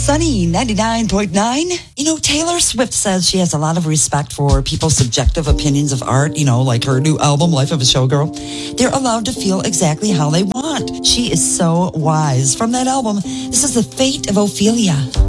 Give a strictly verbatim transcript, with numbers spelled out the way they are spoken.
Sunny ninety-nine point nine. You know, Taylor Swift says she has a lot of respect for people's subjective opinions of art, you know, like her new album, Life of a Showgirl. They're allowed to feel exactly how they want. She is so wise. From that album, this is The Fate of Ophelia.